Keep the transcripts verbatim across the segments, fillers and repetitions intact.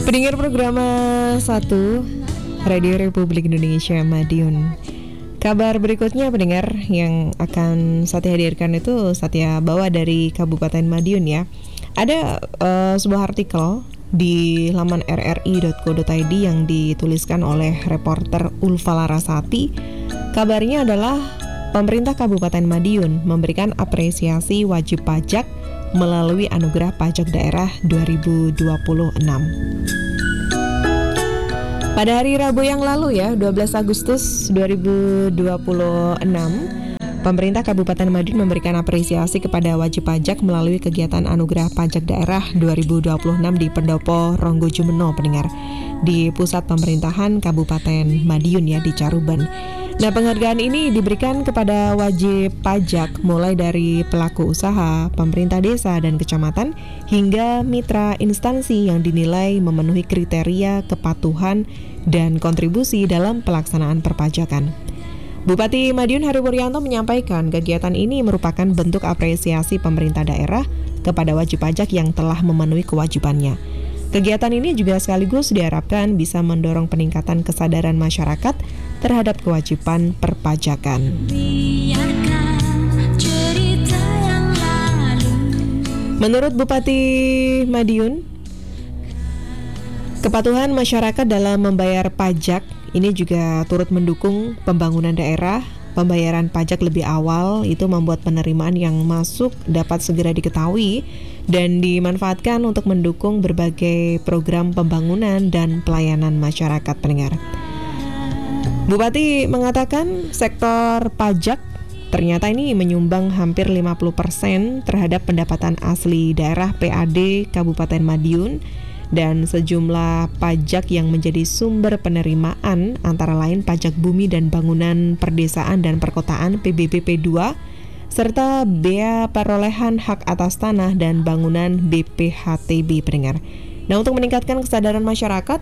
Pendengar program satu Radio Republik Indonesia Madiun. Kabar berikutnya pendengar yang akan Satya hadirkan itu Satya bawa dari Kabupaten Madiun ya. Ada uh, sebuah artikel di laman r r i dot co dot i d yang dituliskan oleh reporter Ulfa Larasati. Kabarnya adalah pemerintah Kabupaten Madiun memberikan apresiasi wajib pajak melalui Anugerah Pajak Daerah dua ribu dua puluh enam. Pada hari Rabu yang lalu ya, dua belas Agustus dua ribu dua puluh enam, pemerintah Kabupaten Madiun memberikan apresiasi kepada wajib pajak melalui kegiatan Anugerah Pajak Daerah dua ribu dua puluh enam di Pendopo Ronggo Jumeno pendengar, di pusat pemerintahan Kabupaten Madiun ya, di Caruban. Nah, penghargaan ini diberikan kepada wajib pajak mulai dari pelaku usaha, pemerintah desa dan kecamatan hingga mitra instansi yang dinilai memenuhi kriteria kepatuhan dan kontribusi dalam pelaksanaan perpajakan. Bupati Madiun Hari Wuryanto menyampaikan kegiatan ini merupakan bentuk apresiasi pemerintah daerah kepada wajib pajak yang telah memenuhi kewajibannya. Kegiatan ini juga sekaligus diharapkan bisa mendorong peningkatan kesadaran masyarakat terhadap kewajiban perpajakan. Menurut Bupati Madiun, kepatuhan masyarakat dalam membayar pajak ini juga turut mendukung pembangunan daerah. Pembayaran pajak lebih awal itu membuat penerimaan yang masuk dapat segera diketahui dan dimanfaatkan untuk mendukung berbagai program pembangunan dan pelayanan masyarakat pendengar. Bupati mengatakan sektor pajak ternyata ini menyumbang hampir lima puluh persen terhadap pendapatan asli daerah P A D Kabupaten Madiun dan sejumlah pajak yang menjadi sumber penerimaan antara lain pajak bumi dan bangunan perdesaan dan perkotaan P B B P dua serta bea perolehan hak atas tanah dan bangunan B P H T B pendengar. Nah, untuk meningkatkan kesadaran masyarakat,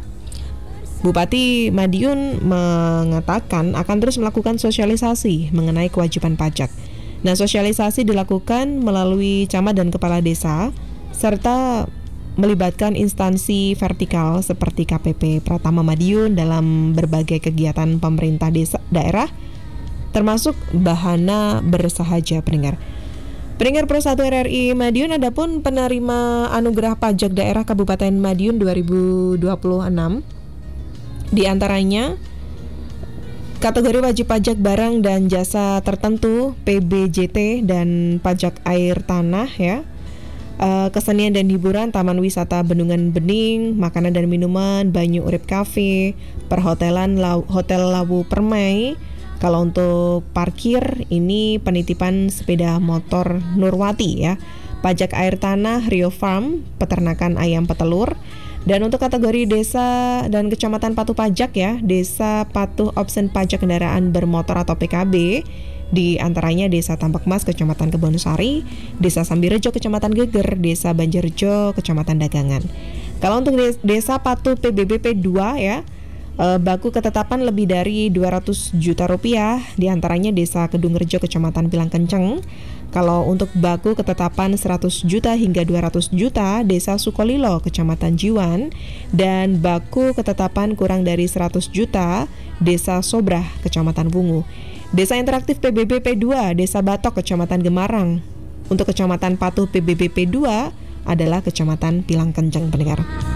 Bupati Madiun mengatakan akan terus melakukan sosialisasi mengenai kewajiban pajak. Nah, sosialisasi dilakukan melalui camat dan kepala desa serta melibatkan instansi vertikal seperti K P P Pratama Madiun dalam berbagai kegiatan pemerintah desa daerah, termasuk Bahana Bersahaja pendengar. Pendengar Pro satu R R I Madiun, adapun penerima Anugerah Pajak Daerah Kabupaten Madiun dua ribu dua puluh enam, di antaranya kategori wajib pajak barang dan jasa tertentu P B J T dan pajak air tanah ya. Uh, kesenian dan hiburan, taman wisata Bendungan Bening, makanan dan minuman, Banyu Urip Cafe, perhotelan lau, Hotel Lawu Permai. Kalau untuk parkir ini penitipan sepeda motor Nurwati ya. Pajak air tanah Rio Farm, peternakan ayam petelur. Dan untuk kategori desa dan kecamatan patuh pajak ya, desa patuh opsen pajak kendaraan bermotor atau P K B, di antaranya Desa Tambak Mas, Kecamatan Kebonsari, Desa Sambirejo, Kecamatan Geger, Desa Banjarjo, Kecamatan Dagangan. Kalau untuk desa patuh P B B P dua ya, eh, baku ketetapan lebih dari dua ratus juta rupiah, di antaranya Desa Kedungrejo, Kecamatan Pilang Kenceng. Kalau untuk baku ketetapan seratus juta hingga dua ratus juta, Desa Sukolilo, Kecamatan Jiwan, dan baku ketetapan kurang dari seratus juta, Desa Sobrah, Kecamatan Wungu. Desa Interaktif P B B P dua, Desa Batok, Kecamatan Gemarang. Untuk Kecamatan Patuh P B B P dua adalah Kecamatan Pilang Kenceng pendengar.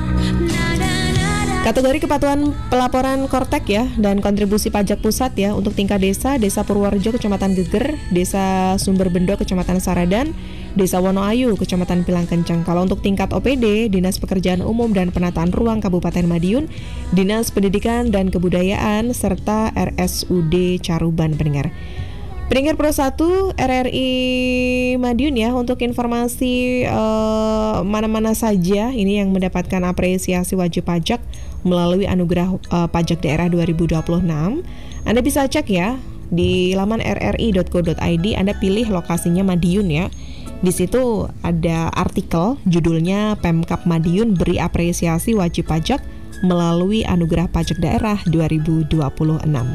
Kategori kepatuhan pelaporan Kortek ya dan kontribusi pajak pusat ya, untuk tingkat desa, Desa Purworejo, Kecamatan Geger, Desa Sumberbendo, Kecamatan Saradan, Desa Wonoayu, Kecamatan Pilang Kenceng. Kalau untuk tingkat O P D, Dinas Pekerjaan Umum dan Penataan Ruang Kabupaten Madiun, Dinas Pendidikan dan Kebudayaan, serta R S U D Caruban pendengar. Pendengar Pro satu R R I Madiun ya, untuk informasi uh, mana-mana saja ini yang mendapatkan apresiasi wajib pajak melalui Anugerah uh, Pajak Daerah dua ribu dua puluh enam, Anda bisa cek ya di laman r r i dot co dot i d. Anda pilih lokasinya Madiun ya. Di situ ada artikel judulnya Pemkab Madiun beri apresiasi wajib pajak melalui Anugerah Pajak Daerah dua ribu dua puluh enam.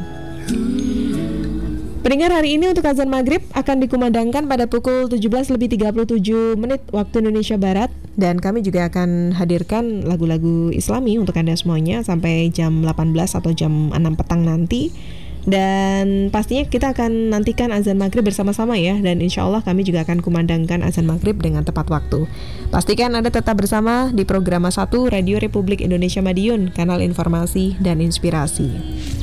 Pendengar, hari ini untuk azan maghrib akan dikumandangkan pada pukul tujuh belas lebih tiga puluh tujuh menit waktu Indonesia Barat Dan kami juga akan hadirkan lagu-lagu Islami untuk Anda semuanya sampai jam delapan belas atau jam enam petang nanti. Dan pastinya kita akan nantikan azan maghrib bersama-sama ya. Dan insya Allah kami juga akan kumandangkan azan maghrib dengan tepat waktu. Pastikan Anda tetap bersama di program satu Radio Republik Indonesia Madiun, kanal informasi dan inspirasi.